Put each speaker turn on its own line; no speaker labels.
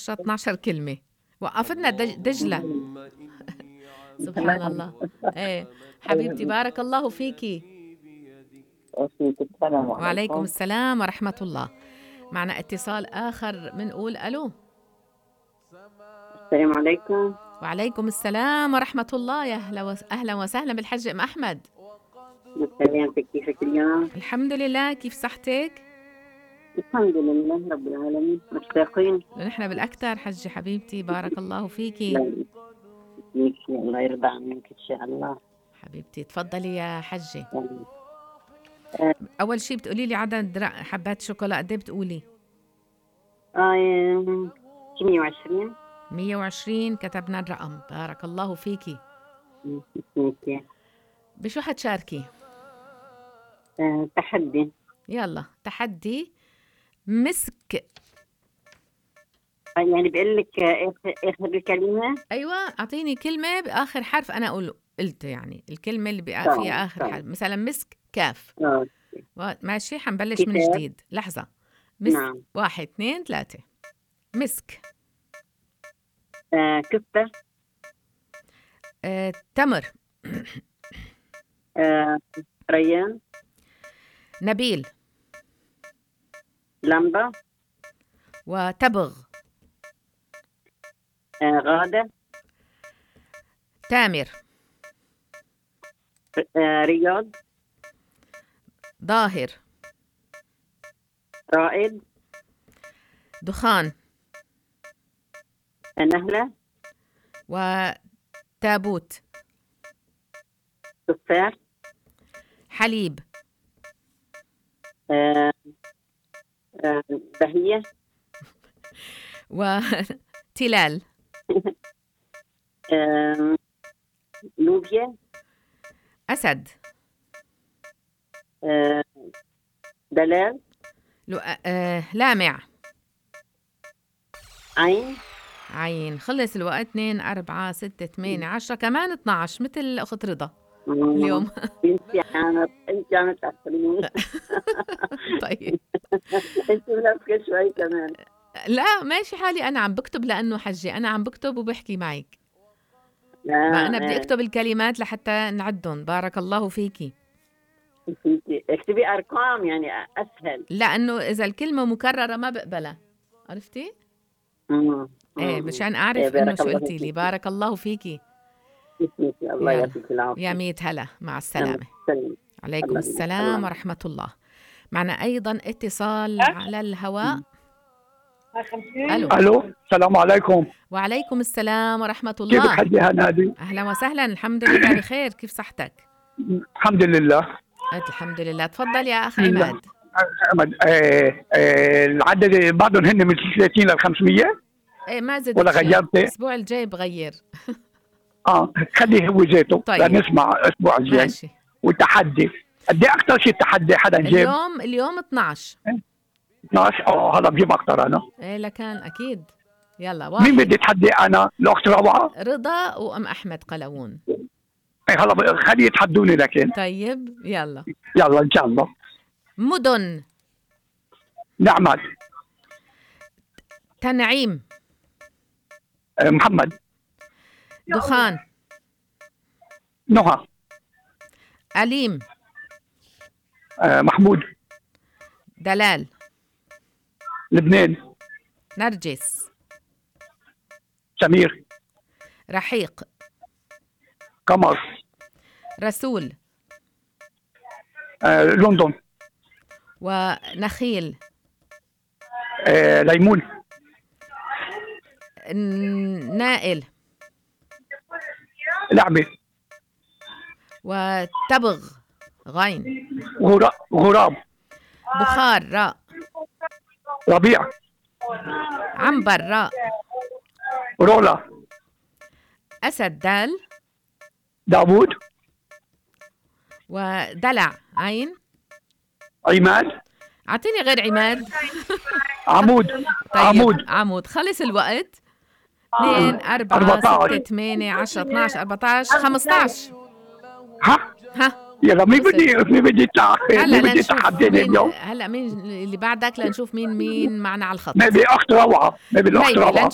10 12 كلمة. وقفتنا دجلة. سبحان الله. ايه حبيبتي بارك الله فيكي.
السلام
وعليكم
عليكم.
السلام ورحمة الله. معنا اتصال آخر، بنقول ألو.
السلام عليكم.
وعليكم السلام ورحمة الله. يا أهلا وسهلا بالحج أم أحمد.
سلامتك، كيفك اليوم؟
الحمد لله، كيف صحتك؟
الحمد لله رب العالمين، مشتاقين.
نحن بالأكثر حجي حبيبتي بارك الله فيكي.
ليكي الله يرضى عنك إن شاء الله.
حبيبتي تفضلي يا حجي.
آه،
أول شي بتقولي لي عدد حبات شوكولا قد ايه بتقولي؟
120.
120 كتبنا الرقم. بارك الله فيكي.
ميكي.
بشو حتشاركي؟
تحدي.
يلا تحدي مسك.
يعني بقول لك آخر الكلمة.
أيوة أعطيني كلمة بآخر حرف أنا قلت يعني الكلمة اللي فيها آخر حرف. مثلا مسك كاف. ماشي حنبلش من جديد. لحظة. مسك.
نعم.
1 2 3. مسك.
كفتة.
تمر.
ريان.
نبيل.
لمبة.
وتبغ.
غادة.
تامر.
رياض.
ظاهر.
رائد.
دخان.
نهلة.
وتابوت.
تفاح.
حليب.
بهية.
وتلال.
لوبيا.
أسد.
دلال.
لامع.
عين.
عين. خلص الوقت. 2 4 6 8 10 كمان 12 مثل أخت رضا اليوم.
انت عم تحسريني.
طيب
انت منافقة شوي كمان.
لا ماشي حالي، أنا عم بكتب لأنه حجي أنا عم بكتب وبحكي معك. ما أنا بدي أكتب الكلمات لحتى نعدهم. بارك الله فيكي.
اكتبي أرقام يعني أسهل،
لأنه إذا الكلمة مكررة ما بقبلها. عرفتي؟ إيه مشان أعرف إنه شو قلتي لي. بارك الله فيكي.
الله يعطيك العافية.
يا ميت هلا، مع السلامة. عليكم السلام ورحمة الله. معنا أيضا اتصال على الهواء.
ألو السلام عليكم.
وعليكم السلام ورحمة الله.
كيفك حجي هنادي؟
أهلا وسهلا. الحمد لله بخير. كيف صحتك؟
الحمد لله.
الحمد لله. تفضل يا أخ عماد.
العدد بعضهم هن من 30 ل 500.
إيه ما زدت
ولا
شيء.
غيرتي؟
الأسبوع الجاي بغير.
خليه هو ذاته.
طيب.
لنسمع الأسبوع الجاي.
ماشي.
والتحدي قد ايه أكثر شيء التحدي حدا جاب؟
اليوم 12.
12. هلا بجيب أكثر أنا.
إيه لكان أكيد. يلا واحد.
مين بدي اتحدي أنا؟ الأخت روعة؟
رضا وأم أحمد قلاوون.
هلا خليه يتحدوني لكن.
طيب يلا.
يلا إن شاء الله.
مدن.
نعمت.
تنعيم.
محمد.
دخان.
نهى.
أليم.
محمود.
دلال.
لبنان.
نرجس.
سمير.
رحيق.
قمر.
رسول.
لندن.
ونخيل.
ليمون.
نائل.
لعبة.
وتبغ. غين.
غراب.
بخار. راء.
ربيع.
عنبر. راء.
رولا.
أسد. دال.
داوود.
ودلع. عين.
عماد.
أعطيني غير عماد.
عمود.
طيب. عمود. خلص الوقت. 2 4 6 8 10 12 14 15. ها
يلا مين بدي تحديني اليوم؟
هلا مين اللي بعدك لنشوف مين معنا على الخط.
ما بأخت روعة.